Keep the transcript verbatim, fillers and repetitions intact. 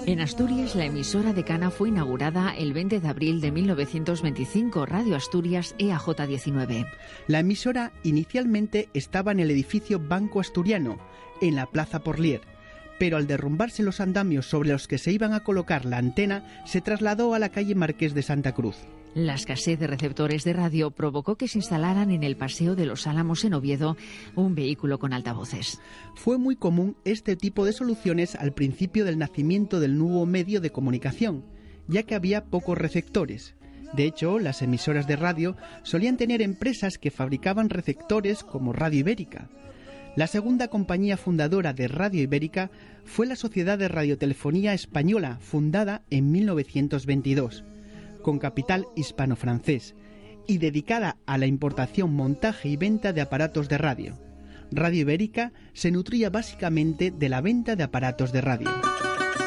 En Asturias, la emisora decana fue inaugurada el veinte de abril de mil novecientos veinticinco, Radio Asturias E A J diecinueve. La emisora inicialmente estaba en el edificio Banco Asturiano, en la Plaza Porlier, pero al derrumbarse los andamios sobre los que se iban a colocar la antena, se trasladó a la calle Marqués de Santa Cruz. La escasez de receptores de radio provocó que se instalaran en el Paseo de los Álamos en Oviedo un vehículo con altavoces. Fue muy común este tipo de soluciones al principio del nacimiento del nuevo medio de comunicación, ya que había pocos receptores. De hecho, las emisoras de radio solían tener empresas que fabricaban receptores como Radio Ibérica. La segunda compañía fundadora de Radio Ibérica fue la Sociedad de Radiotelefonía Española, fundada en mil novecientos veintidós. Con capital hispano-francés y dedicada a la importación, montaje y venta de aparatos de radio. Radio Ibérica se nutría básicamente de la venta de aparatos de radio.